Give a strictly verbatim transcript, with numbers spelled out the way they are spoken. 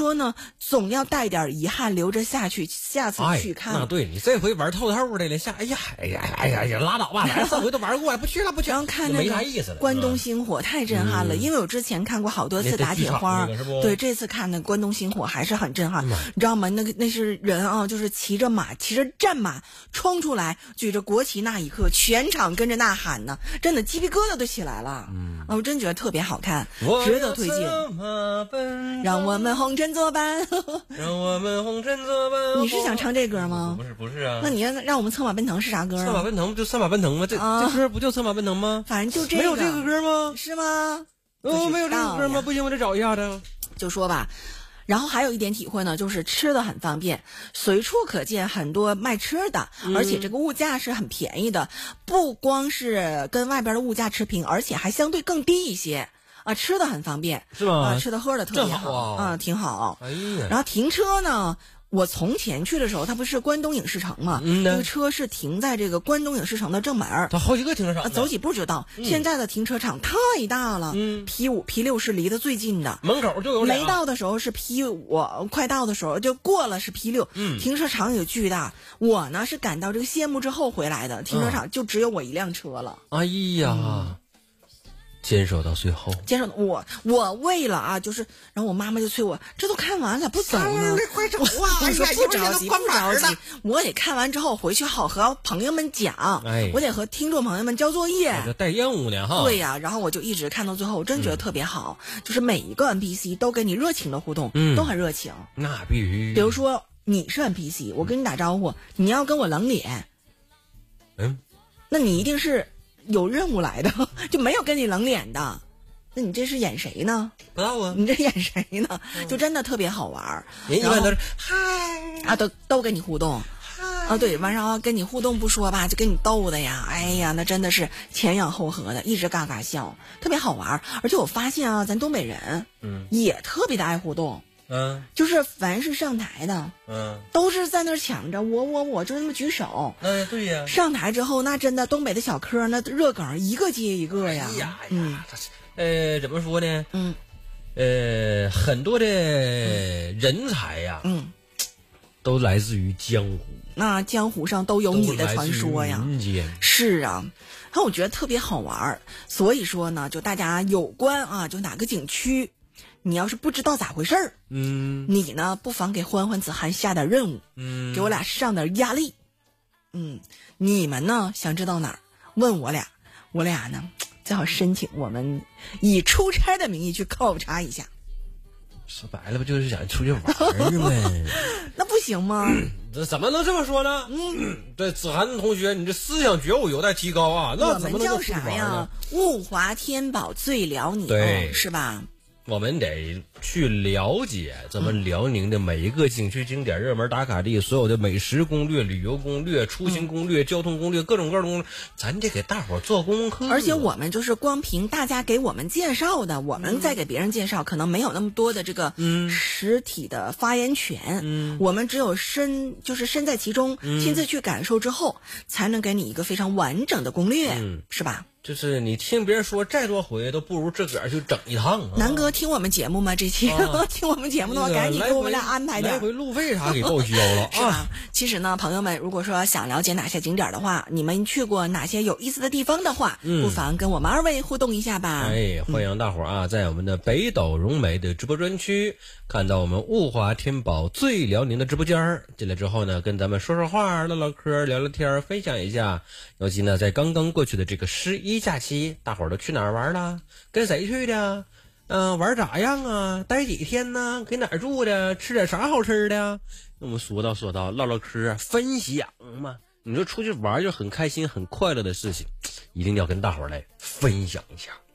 说呢，总要带点遗憾留着下去，下次去看。 哎、那对你这回玩透透的了，下哎呀哎呀哎呀呀，拉倒吧，咱上回都玩过了，不去了不去了。 然后看那个没啥意思了。 关东星火太震撼了，嗯、因为我之前看过好多次打铁花， 那个、 对，这次看的关东星火还是很震撼。嗯、你知道吗？那个那是人啊，就是骑着马，骑着战马冲出来，举着国旗，那一刻全场跟着呐喊呢，真的鸡皮疙瘩都起来了。嗯，啊、我真觉得特别好看，值得推荐。让我们红尘作伴， 让我们红尘作伴。 你是想唱这歌吗？ 不是不是啊。 那你让我们策马奔腾是啥歌啊？ 策马奔腾不就策马奔腾吗？这、啊、这歌不就策马奔腾吗？ 反正就这个。 没有这个歌吗？ 是吗？ 哦，没有这个歌吗？不行，我得找一下的。 就说吧。然后还有一点体会呢，就是吃的很方便，随处可见很多卖吃的，嗯、而且这个物价是很便宜的，不光是跟外边的物价持平，而且还相对更低一些啊，吃的很方便， 是吗？ 啊，吃的喝的特别好， 啊、 嗯，挺好。 哎呀， 然后停车呢？我从前去的时候，它不是关东影视城嘛？ 嗯， 这个车是停在这个关东影视城的正门儿， 它好几个停车场， 走几步就到。嗯、现在的停车场太大了， 嗯 ，P 五、P 六是离得最近的， 门口就有俩。 没到的时候是 P 五，快到的时候就过了是 P 六， 嗯， 停车场也巨大。我呢是赶到这个谢幕之后回来的，停车场就只有我一辆车了。 哎呀。嗯，坚守到最后， 坚守我我为了啊，就是，然后我妈妈就催我，这都看完了不走呢？ 快走啊！ 我说不着急，不着急，我得看完之后回去好和朋友们讲， 哎， 我得和听众朋友们交作业， 带任务呢哈。 对呀、啊，然后我就一直看到最后，我真觉得特别好，嗯、就是每一个 N P C 都跟你热情的互动， 嗯， 都很热情。 那必须。 比如说你是 N P C， 我跟你打招呼，你要跟我冷脸， 嗯， 那你一定是有任务来的，就没有跟你冷脸的。那你这是演谁呢？ 不知道啊， 你这演谁呢？嗯、就真的特别好玩。 人一般都是嗨啊，都都跟你互动。啊，对，完然后跟你互动不说吧，就跟你逗的呀，哎呀，那真的是前仰后合的，一直嘎嘎笑，特别好玩。而且我发现啊，咱东北人， 嗯， 也特别的爱互动。 嗯， 就是凡是上台的， 嗯， 都是在那儿抢着我我我，就那么举手。 嗯，对呀。 上台之后，那真的东北的小科，那热梗一个接一个呀。 哎呀， 嗯。 呃，怎么说呢？ 嗯， 呃，很多的人才呀， 嗯， 都来自于江湖。 那江湖上都有你的传说呀。是啊，那我觉得特别好玩。所以说呢，就大家有关啊，就哪个景区，你要是不知道咋回事儿， 嗯， 你呢不妨给欢欢子涵下点任务， 嗯， 给我俩上点压力。嗯，你们呢想知道哪儿，问我俩，我俩呢。最好申请我们以出差的名义去考察一下。 说白了不就是想出去玩呗？ 那不行吗？ 这怎么能这么说呢？嗯，对，子涵同学，你这思想觉悟有待提高啊。那怎么能叫啥呀？物华天宝最辽宁， 对， 是吧？ 我们得去了解咱们辽宁的每一个景区景点、热门打卡地，所有的美食攻略、旅游攻略、出行攻略、交通攻略，各种各种攻略，咱得给大伙做功课。 而且我们就是光凭大家给我们介绍的，我们再给别人介绍，可能没有那么多的这个实体的发言权。 嗯， 我们只有身就是身在其中，亲自去感受之后，才能给你一个非常完整的攻略， 嗯， 是吧？ 就是你听别人说再多回，都不如自个儿去整一趟啊。 南哥听我们节目吗？这期、啊、听我们节目的话，赶紧给我们俩安排点。 来回路费啥给报销了是吧？其实呢，朋友们，如果说想了解哪些景点的话，你们去过哪些有意思的地方的话， 嗯、 不妨跟我们二位互动一下吧。 哎，欢迎大伙儿啊，在我们的北斗融媒的直播专区看到我们物华天宝最辽宁的直播间儿。进来之后呢，跟咱们说说话、唠唠嗑、聊聊天，分享一下。尤其呢，在刚刚过去的这个十一假期，大伙儿都去哪儿玩了？跟谁去的？嗯、呃，玩咋样啊？待几天呢？给哪儿住的？吃点啥好吃的？那我们说道说道，唠唠嗑，分享嘛。你说出去玩就很开心、很快乐的事情，一定要跟大伙儿来分享一下。